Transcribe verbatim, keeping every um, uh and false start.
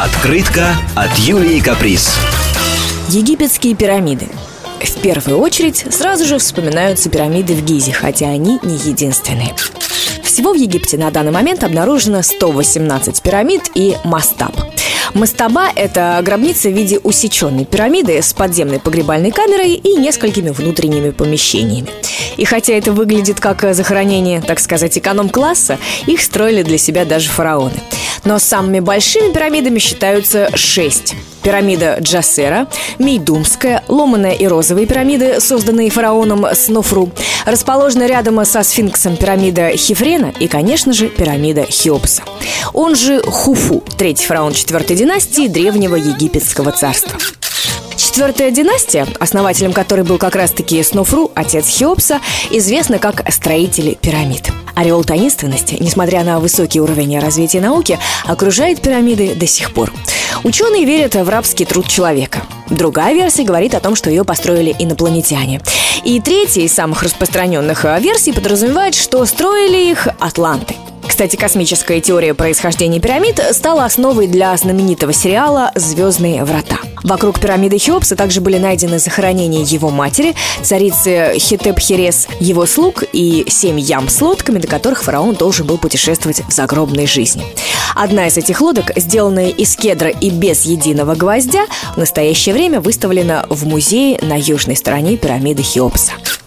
Открытка от Юлии Каприз. Египетские пирамиды. В первую очередь сразу же вспоминаются пирамиды в Гизе, хотя они не единственные. Всего в Египте на данный момент обнаружено сто восемнадцать пирамид и мастаб. Мастаба – это гробница в виде усеченной пирамиды с подземной погребальной камерой и несколькими внутренними помещениями. И хотя это выглядит как захоронение, так сказать, эконом-класса, их строили для себя даже фараоны. Но самыми большими пирамидами считаются шесть. Пирамида Джосера, Мейдумская, ломаная и розовые пирамиды, созданные фараоном Снофру, расположена рядом со сфинксом пирамида Хефрена и, конечно же, пирамида Хеопса. Он же Хуфу, третий фараон четвертой династии древнего египетского царства. Четвертая династия, основателем которой был как раз-таки Снофру, отец Хеопса, известна как строители пирамид. Ореол таинственности, несмотря на высокий уровень развития науки, окружает пирамиды до сих пор. Ученые верят в рабский труд человека. Другая версия говорит о том, что ее построили инопланетяне. И третья из самых распространенных версий подразумевает, что строили их атланты. Кстати, космическая теория происхождения пирамид стала основой для знаменитого сериала «Звездные врата». Вокруг пирамиды Хеопса также были найдены захоронения его матери, царицы Хетеп-Херес, его слуг и семь ям с лодками, до которых фараон должен был путешествовать в загробной жизни. Одна из этих лодок, сделанная из кедра и без единого гвоздя, в настоящее время выставлена в музее на южной стороне пирамиды Хеопса.